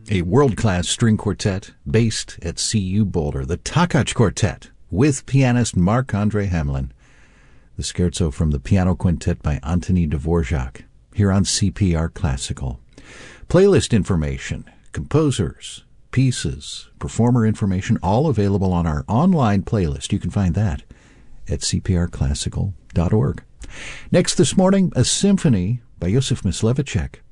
a world-class string quartet based at CU Boulder, the Takacs Quartet, with pianist Marc-Andre Hamelin. The scherzo from the Piano Quintet by Antoni Dvorak, here on CPR Classical. Playlist information, composers, pieces, performer information, all available on our online playlist. You can find that at cprclassical.org. Next this morning, a symphony by Josef Mysliveček.